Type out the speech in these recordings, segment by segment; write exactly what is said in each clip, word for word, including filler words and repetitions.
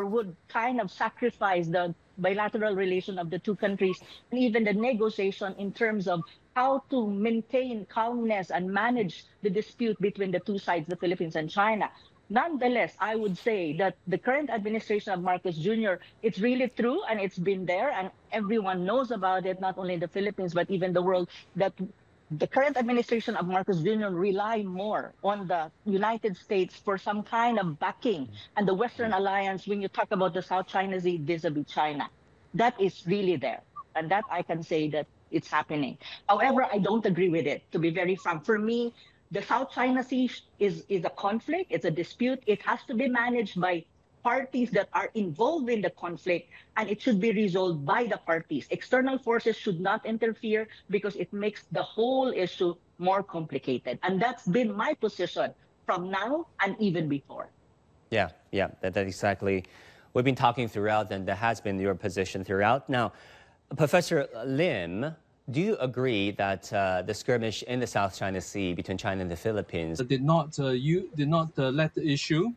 would kind of sacrifice the bilateral relation of the two countries and even the negotiation in terms of how to maintain calmness and manage the dispute between the two sides, the Philippines and China. Nonetheless, I would say that the current administration of Marcos Junior, it's really true and it's been there and everyone knows about it, not only in the Philippines, but even the world, that the current administration of Marcos Junior rely more on the United States for some kind of backing and the Western alliance when you talk about the South China Sea vis-a-vis China. That is really there. And that I can say that it's happening. However, I don't agree with it, to be very frank. For me, the South China Sea is, is a conflict, it's a dispute. It has to be managed by parties that are involved in the conflict, and it should be resolved by the parties. External forces should not interfere because it makes the whole issue more complicated. And that's been my position from now and even before. Yeah, yeah, that, that exactly. We've been talking throughout, and that has been your position throughout. Now, Professor Lim, do you agree that uh, the skirmish in the South China Sea between China and the Philippines did not uh, you did not uh, let the issue,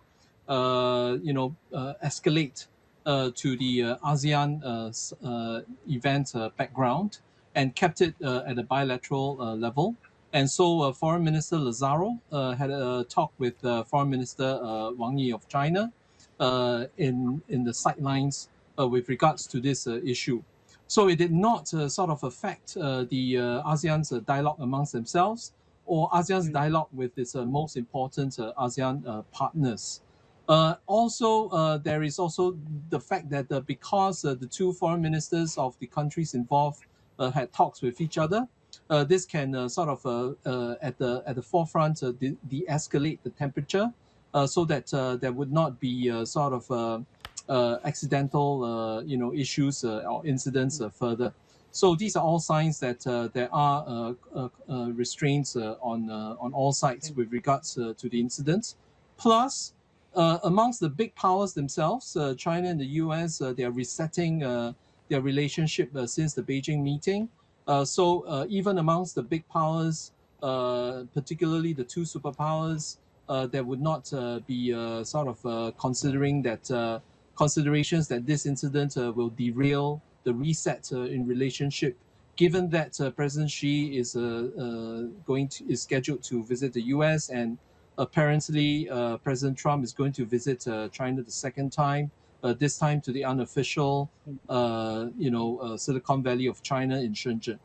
uh, you know, uh, escalate uh, to the uh, ASEAN uh, uh, event uh, background and kept it uh, at a bilateral uh, level? And so, uh, Foreign Minister Lazaro uh, had a talk with uh, Foreign Minister uh, Wang Yi of China uh, in in the sidelines uh, with regards to this uh, issue. So it did not uh, sort of affect uh, the uh, ASEAN's uh, dialogue amongst themselves or ASEAN's dialogue with its uh, most important uh, ASEAN uh, partners. Uh, also, uh, there is also the fact that uh, because uh, the two foreign ministers of the countries involved uh, had talks with each other, uh, this can uh, sort of uh, uh, at the at the forefront uh, de- de-escalate the temperature, uh, so that uh, there would not be uh, sort of uh, Uh, accidental, uh, you know, issues uh, or incidents uh, further. So these are all signs that uh, there are uh, uh, uh, restraints uh, on uh, on all sides with regards uh, to the incidents. Plus, uh, amongst the big powers themselves, uh, China and the U S, uh, they are resetting uh, their relationship uh, since the Beijing meeting. Uh, so uh, even amongst the big powers, uh, particularly the two superpowers, uh, there would not uh, be uh, sort of uh, considering that. Uh, considerations that this incident uh, will derail the reset uh, in relationship, given that uh, President Xi is uh, uh, going to is scheduled to visit the U S and apparently uh, President Trump is going to visit uh, China the second time, uh, this time to the unofficial, uh, you know, uh, Silicon Valley of China in Shenzhen.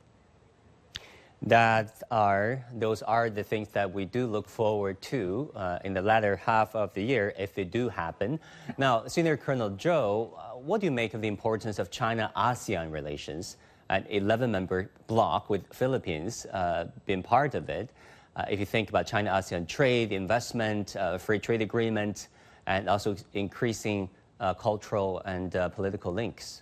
That are, those are the things that we do look forward to uh, in the latter half of the year if they do happen. Now, Senior Colonel Zhou, uh, what do you make of the importance of China-ASEAN relations, an eleven-member bloc with Philippines uh, being part of it? Uh, if you think about China-ASEAN trade, investment, uh, free trade agreement, and also increasing uh, cultural and uh, political links.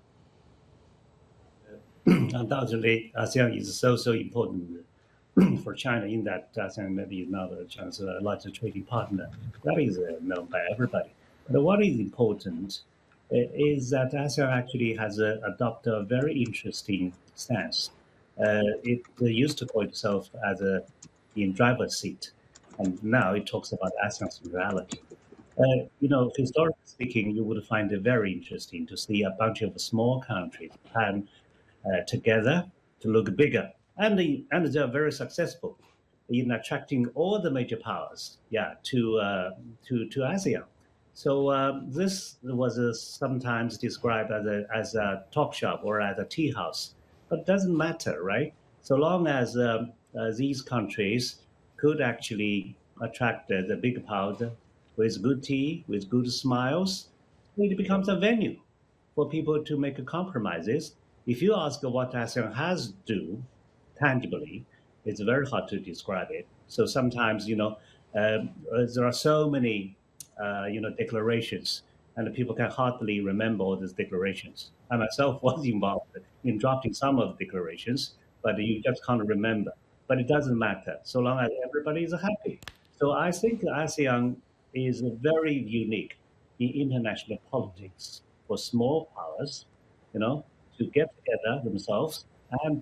Undoubtedly, ASEAN is so, so important for China in that ASEAN maybe is now China's largest trading partner. That is uh, known by everybody. But what is important uh, is that ASEAN actually has uh, adopted a very interesting stance. Uh, it uh, used to call itself as a in driver's seat, and now it talks about ASEAN centrality. Uh, you know, historically speaking, you would find it very interesting to see a bunch of small countries, Japan, Uh, together to look bigger, and the, and they are very successful in attracting all the major powers, yeah, to uh, to to ASEAN. So um, this was uh, sometimes described as a as a talk shop or as a tea house, but it doesn't matter, right? So long as um, uh, these countries could actually attract uh, the big powers with good tea, with good smiles, it becomes a venue for people to make compromises. If you ask what ASEAN has do tangibly, it's very hard to describe it. So sometimes, you know, um, there are so many, uh, you know, declarations, and people can hardly remember all these declarations. I myself was involved in drafting some of the declarations, but you just can't remember. But it doesn't matter, so long as everybody is happy. So I think ASEAN is very unique in international politics for small powers, you know, to get together themselves and